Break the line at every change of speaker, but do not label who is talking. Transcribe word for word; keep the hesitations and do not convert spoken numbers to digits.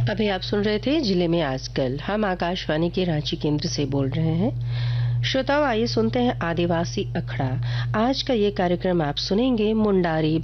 अभी आप सुन रहे थे जिले में आजकल। हम आकाशवाणी के रांची केंद्र से बोल रहे हैं। श्रोताओं, आइए सुनते हैं आदिवासी अखड़ा। आज का ये कार्यक्रम आप सुनेंगे मुंडारी